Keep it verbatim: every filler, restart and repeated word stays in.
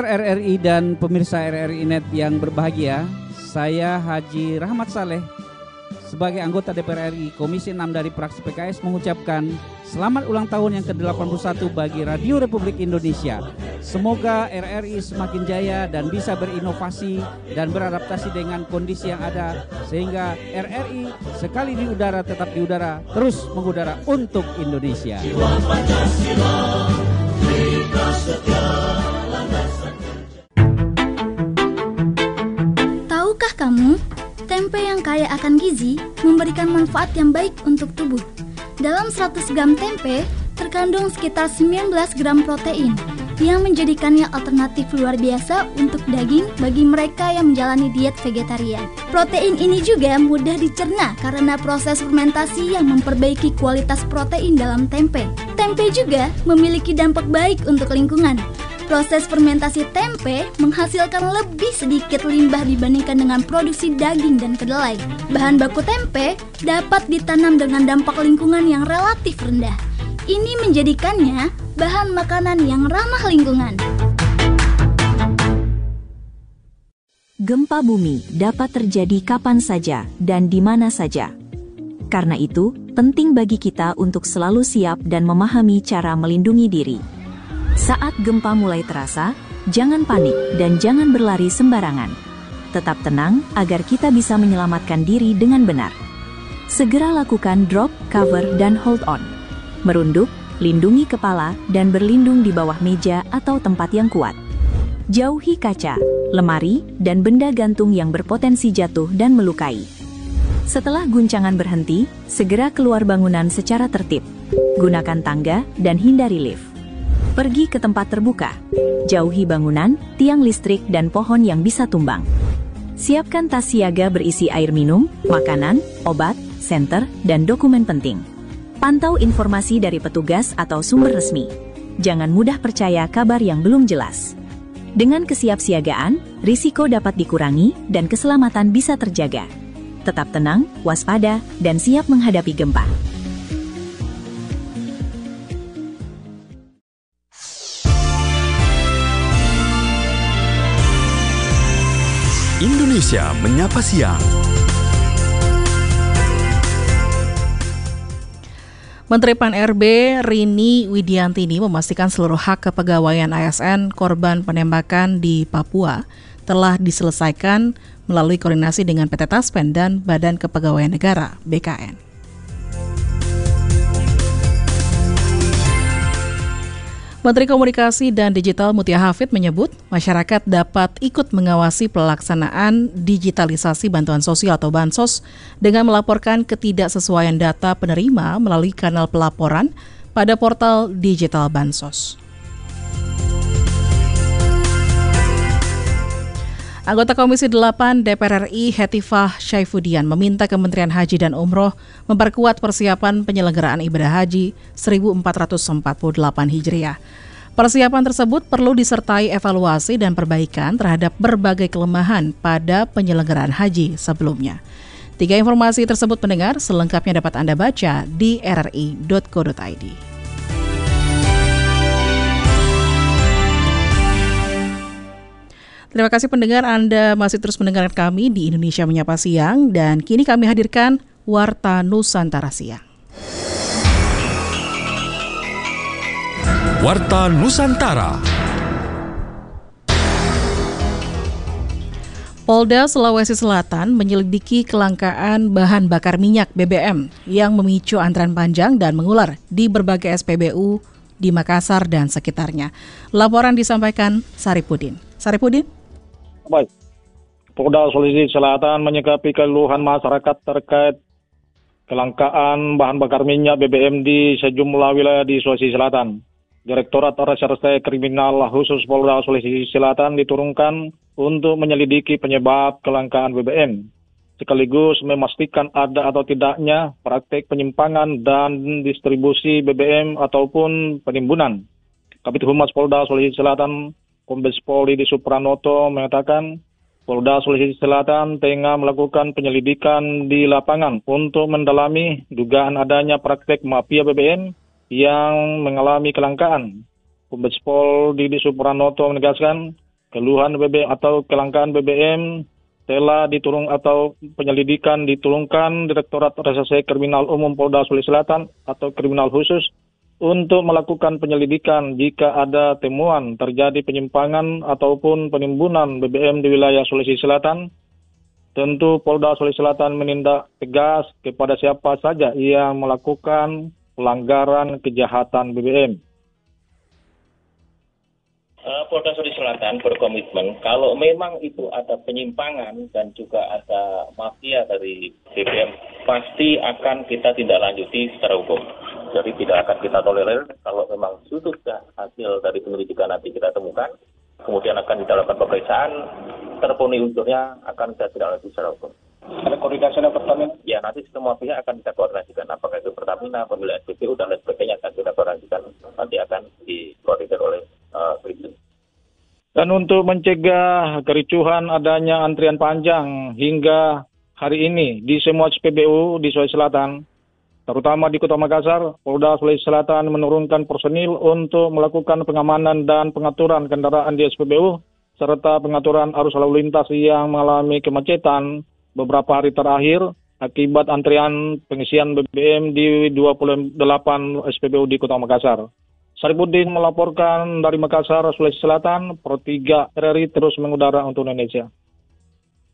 R R I dan pemirsa R R I Net yang berbahagia, saya Haji Rahmat Saleh sebagai anggota D P R R I Komisi enam dari fraksi P K S mengucapkan selamat ulang tahun yang ke delapan puluh satu bagi Radio Republik Indonesia. Semoga R R I semakin jaya dan bisa berinovasi dan beradaptasi dengan kondisi yang ada, sehingga R R I sekali di udara tetap di udara, terus mengudara untuk Indonesia. Tahukah kamu, tempe yang kaya akan gizi memberikan manfaat yang baik untuk tubuh. Dalam seratus gram tempe terkandung sekitar sembilan belas gram protein yang menjadikannya alternatif luar biasa untuk daging bagi mereka yang menjalani diet vegetarian. Protein ini juga mudah dicerna karena proses fermentasi yang memperbaiki kualitas protein dalam tempe. Tempe juga memiliki dampak baik untuk lingkungan. Proses fermentasi tempe menghasilkan lebih sedikit limbah dibandingkan dengan produksi daging dan kedelai. Bahan baku tempe dapat ditanam dengan dampak lingkungan yang relatif rendah. Ini menjadikannya bahan makanan yang ramah lingkungan. Gempa bumi dapat terjadi kapan saja dan di mana saja. Karena itu, penting bagi kita untuk selalu siap dan memahami cara melindungi diri. Saat gempa mulai terasa, jangan panik dan jangan berlari sembarangan. Tetap tenang agar kita bisa menyelamatkan diri dengan benar. Segera lakukan drop, cover, dan hold on. Merunduk, lindungi kepala, dan berlindung di bawah meja atau tempat yang kuat. Jauhi kaca, lemari, dan benda gantung yang berpotensi jatuh dan melukai. Setelah guncangan berhenti, segera keluar bangunan secara tertib. Gunakan tangga dan hindari lift. Pergi ke tempat terbuka. Jauhi bangunan, tiang listrik, dan pohon yang bisa tumbang. Siapkan tas siaga berisi air minum, makanan, obat, senter, dan dokumen penting. Pantau informasi dari petugas atau sumber resmi. Jangan mudah percaya kabar yang belum jelas. Dengan kesiapsiagaan, risiko dapat dikurangi dan keselamatan bisa terjaga. Tetap tenang, waspada, dan siap menghadapi gempa. Indonesia Menyapa Siang. Menteri Pan R B Rini Widiantini memastikan seluruh hak kepegawaian A S N korban penembakan di Papua telah diselesaikan melalui koordinasi dengan P T Taspen dan Badan Kepegawaian Negara B K N. Menteri Komunikasi dan Digital Mutia Hafid menyebut masyarakat dapat ikut mengawasi pelaksanaan digitalisasi bantuan sosial atau bansos dengan melaporkan ketidaksesuaian data penerima melalui kanal pelaporan pada portal digital bansos. Anggota Komisi delapan D P R R I Hetifah Syaifudian meminta Kementerian Haji dan Umroh memperkuat persiapan penyelenggaraan ibadah haji seribu empat ratus empat puluh delapan Hijriah. Persiapan tersebut perlu disertai evaluasi dan perbaikan terhadap berbagai kelemahan pada penyelenggaraan haji sebelumnya. Tiga informasi tersebut pendengar selengkapnya dapat Anda baca di r r i dot co dot i d. Terima kasih pendengar, Anda masih terus mendengarkan kami di Indonesia Menyapa Siang, dan kini kami hadirkan Warta Nusantara Siang. Warta Nusantara. Polda Sulawesi Selatan menyelidiki kelangkaan bahan bakar minyak B B M yang memicu antrean panjang dan mengular di berbagai S P B U di Makassar dan sekitarnya. Laporan disampaikan Saripudin. Saripudin? Baik, Polda Sulawesi Selatan menyikapi keluhan masyarakat terkait kelangkaan bahan bakar minyak B B M di sejumlah wilayah di Sulawesi Selatan. Direktorat Reserse Kriminal Khusus Polda Sulawesi Selatan diturunkan untuk menyelidiki penyebab kelangkaan B B M, sekaligus memastikan ada atau tidaknya praktik penyimpangan dan distribusi B B M ataupun penimbunan. Kabid Humas Polda Sulawesi Selatan Kombes Pol Didi Supranoto mengatakan Polda Sulawesi Selatan tengah melakukan penyelidikan di lapangan untuk mendalami dugaan adanya praktek mafia B B M yang mengalami kelangkaan. Kombes Pol Didi Supranoto menegaskan keluhan B B M atau kelangkaan B B M telah diturun atau penyelidikan diturunkan Direktorat Reserse Kriminal Umum Polda Sulawesi Selatan atau Kriminal Khusus untuk melakukan penyelidikan jika ada temuan terjadi penyimpangan ataupun penimbunan B B M di wilayah Sulawesi Selatan. Tentu Polda Sulawesi Selatan menindak tegas kepada siapa saja yang melakukan pelanggaran kejahatan B B M. Uh, Polda Sulawesi Selatan berkomitmen kalau memang itu ada penyimpangan dan juga ada mafia dari B B M, pasti akan kita tindak lanjuti secara hukum. Jadi tidak akan kita tolerir kalau memang sudah hasil dari penyelidikan nanti kita temukan, kemudian akan kita lakukan pemeriksaan, terpenuhi unsurnya akan kita tindak lanjuti secara hukum. Ada koordinasi dengan Pertamina? Ya, nanti semua pihak akan kita koordinasikan. Apakah itu Pertamina, pemilik S P B U, dan lain sebagainya akan kita koordinasikan. Nanti akan dikoordinir oleh uh, Brigjen. Dan untuk mencegah kericuhan adanya antrian panjang hingga hari ini di semua S P B U di Sulawesi Selatan, terutama di Kota Makassar, Polda Sulawesi Selatan menurunkan personil untuk melakukan pengamanan dan pengaturan kendaraan di S P B U, serta pengaturan arus lalu lintas yang mengalami kemacetan beberapa hari terakhir akibat antrian pengisian B B M di dua puluh delapan S P B U di Kota Makassar. Saripudin melaporkan dari Makassar, Sulawesi Selatan, Pro tiga R R I terus mengudara untuk Indonesia.